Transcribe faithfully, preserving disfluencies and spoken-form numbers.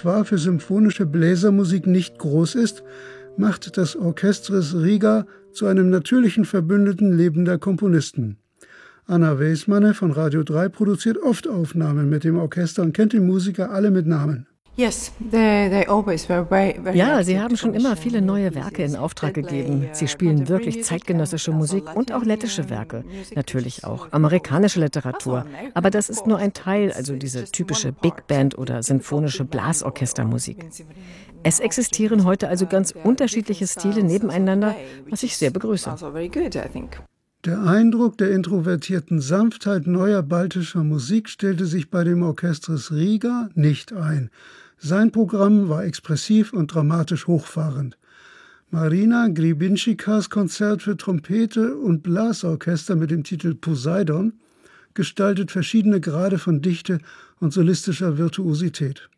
Repertoire für symphonische Bläsermusik nicht groß ist, macht das Orchestres Riga zu einem natürlichen Verbündeten lebender Komponisten. Anna Weismanne von Radio drei produziert oft Aufnahmen mit dem Orchester und kennt die Musiker alle mit Namen. Ja, sie haben schon immer viele neue Werke in Auftrag gegeben. Sie spielen wirklich zeitgenössische Musik und auch lettische Werke. Natürlich auch amerikanische Literatur. Aber das ist nur ein Teil, also diese typische Big Band oder sinfonische Blasorchestermusik. Es existieren heute also ganz unterschiedliche Stile nebeneinander, was ich sehr begrüße. Der Eindruck der introvertierten Sanftheit neuer baltischer Musik stellte sich bei dem Orchestres Riga nicht ein. Sein Programm war expressiv und dramatisch hochfahrend. Marina Gribinschikas Konzert für Trompete und Blasorchester mit dem Titel Poseidon gestaltet verschiedene Grade von Dichte und solistischer Virtuosität.